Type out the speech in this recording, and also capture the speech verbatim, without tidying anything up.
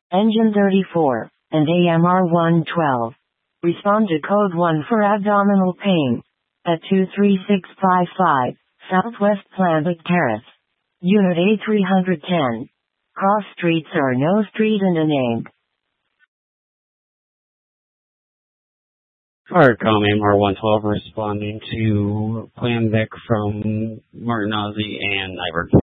Engine thirty-four, and A M R one twelve. Respond to code one for abdominal pain. At two three six five five, Southwest Planvic Terrace. Unit A three ten. Cross streets or no street and a name. Firecom A M R one twelve responding to Planvic from Martin Ozzie and Nyberg.